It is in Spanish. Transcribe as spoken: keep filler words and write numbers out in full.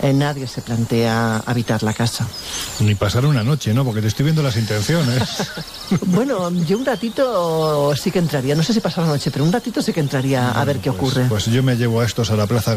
eh, nadie se plantea habitar la casa. Ni pasar una noche, ¿no? Porque te estoy viendo las intenciones. Bueno, yo un ratito sí que entraría, no sé si pasar la noche, pero un ratito sí que entraría a ver qué pues, ocurre. Pues yo me llevo a estos a la plaza